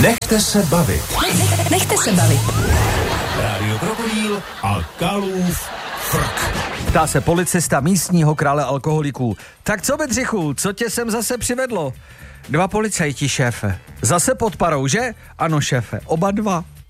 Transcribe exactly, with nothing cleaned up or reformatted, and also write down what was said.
Nechte se bavit. Nechte se bavit. Rádio Krokodýl a Kalův frk. Ptá se policista místního krále alkoholiků. Tak co, Bedřichu, co tě sem zase přivedlo? Dva policajti, šéfe. Zase pod parou, že? Ano, šéfe, oba dva.